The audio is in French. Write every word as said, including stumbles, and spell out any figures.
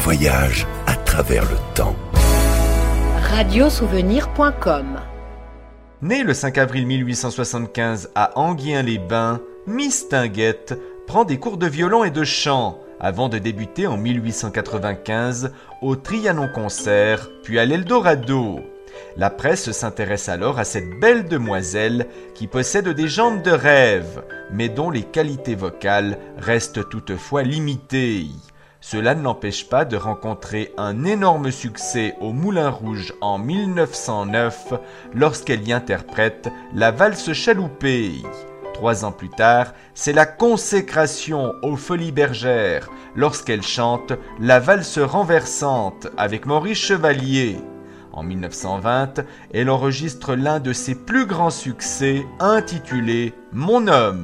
voyage à travers le temps. radiosouvenir point com. Née le cinq avril mille huit cent soixante-quinze à Enghien-les-Bains, Miss Tinguette prend des cours de violon et de chant avant de débuter en mille huit cent quatre-vingt-quinze au Trianon Concert, puis à l'Eldorado. La presse s'intéresse alors à cette belle demoiselle qui possède des jambes de rêve, mais dont les qualités vocales restent toutefois limitées. Cela ne l'empêche pas de rencontrer un énorme succès au Moulin Rouge en mille neuf cent neuf lorsqu'elle y interprète la valse chaloupée. Trois ans plus tard, c'est la consécration aux Folies Bergères lorsqu'elle chante la valse renversante avec Maurice Chevalier. En mille neuf cent vingt, elle enregistre l'un de ses plus grands succès intitulé « Mon homme ».